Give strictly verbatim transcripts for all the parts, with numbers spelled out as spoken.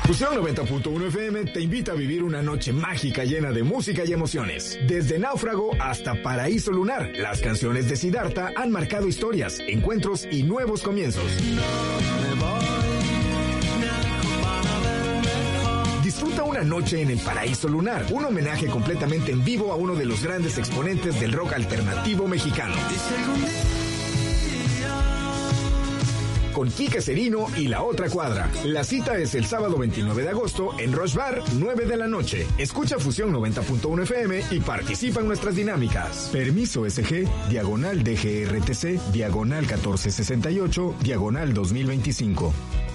Fusión noventa punto uno F M te invita a vivir una noche mágica llena de música y emociones. Desde Náufrago hasta Paraíso Lunar, las canciones de Siddhartha han marcado historias, encuentros y nuevos comienzos. Disfruta una noche en el Paraíso Lunar, un homenaje completamente en vivo a uno de los grandes exponentes del rock alternativo mexicano. Con Quique Serino y La Otra Cuadra. La cita es el sábado veintinueve de agosto en Rush Bar, nueve de la noche. Escucha Fusión noventa punto uno F M y participa en nuestras dinámicas. Permiso S G, diagonal D G R T C, diagonal catorce sesenta y ocho, diagonal dos mil veinticinco.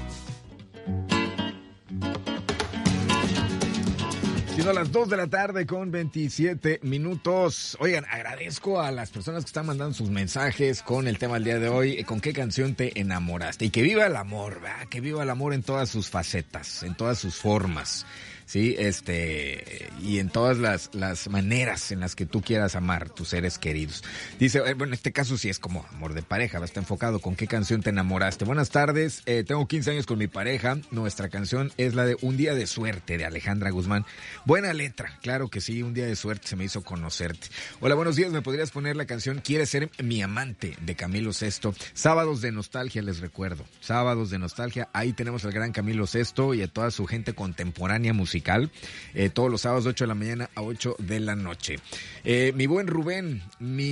Siendo las dos de la tarde con veintisiete minutos. Oigan, agradezco a las personas que están mandando sus mensajes con el tema del día de hoy. ¿Con qué canción te enamoraste? Y que viva el amor, ¿verdad? Que viva el amor en todas sus facetas, en todas sus formas. Sí, este, y en todas las, las maneras en las que tú quieras amar tus seres queridos. Dice, eh, bueno, en este caso sí es como amor de pareja, va a estar enfocado. ¿Con qué canción te enamoraste? Buenas tardes, eh, tengo quince años con mi pareja. Nuestra canción es la de Un Día de Suerte, de Alejandra Guzmán. Buena letra, claro que sí, Un Día de Suerte, se me hizo conocerte. Hola, buenos días, ¿me podrías poner la canción Quieres ser mi amante, de Camilo Sesto? Sábados de nostalgia, les recuerdo. Sábados de nostalgia, ahí tenemos al gran Camilo Sesto y a toda su gente contemporánea musical. Eh, todos los sábados de ocho de la mañana a ocho de la noche. Eh, mi buen Rubén,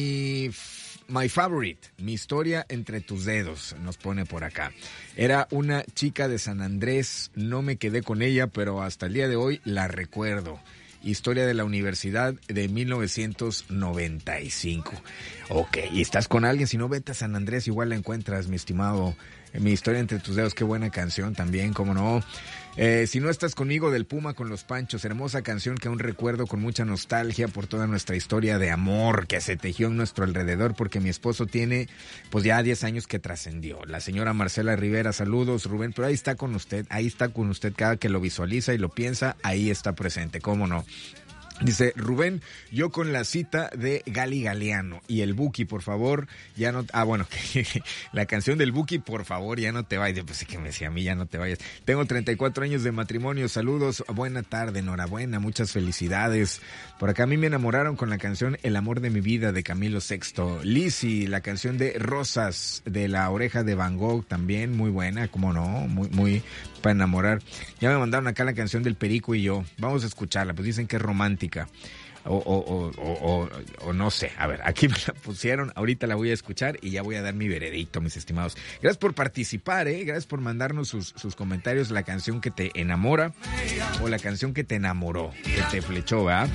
mi my favorite, mi historia entre tus dedos, nos pone por acá. Era una chica de San Andrés, no me quedé con ella, pero hasta el día de hoy la recuerdo. Historia de la universidad de mil novecientos noventa y cinco. Ok, y estás con alguien, si no, vete a San Andrés, igual la encuentras, mi estimado. Mi historia entre tus dedos, qué buena canción también, cómo no. Eh, si no estás conmigo, del Puma con los Panchos, hermosa canción que aún recuerdo con mucha nostalgia por toda nuestra historia de amor que se tejió en nuestro alrededor, porque mi esposo tiene pues ya diez años que trascendió. La señora Marcela Rivera, saludos, Rubén, pero ahí está con usted, ahí está con usted, cada que lo visualiza y lo piensa, ahí está presente, cómo no. Dice Rubén, yo con la cita de Gali Galeano y el Buki, por favor, ya no... Ah, bueno, la canción del Buki, por favor, ya no te vayas. Pues sí que me decía a mí, ya no te vayas. Tengo treinta y cuatro años de matrimonio, saludos, buena tarde, enhorabuena, muchas felicidades. Por acá a mí me enamoraron con la canción El amor de mi vida, de Camilo Sexto. Lizzy, la canción de Rosas, de La oreja de Van Gogh, también muy buena, como no, muy, muy para enamorar. Ya me mandaron acá la canción del Perico y yo, vamos a escucharla, pues dicen que es romántica. O, o, o, o, o, o no sé, a ver, aquí me la pusieron, ahorita la voy a escuchar y ya voy a dar mi veredicto, mis estimados. Gracias por participar, eh, gracias por mandarnos sus, sus comentarios, la canción que te enamora o la canción que te enamoró, que te flechó, ¿verdad?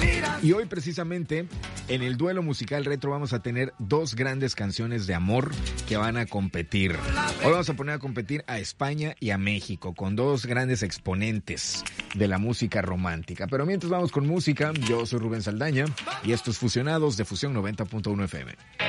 Y hoy precisamente en el duelo musical retro vamos a tener dos grandes canciones de amor que van a competir. Hoy vamos a poner a competir a España y a México con dos grandes exponentes de la música romántica. Pero mientras vamos con música, yo soy Rubén Saldaña y estos Fusionados de Fusión noventa punto uno F M.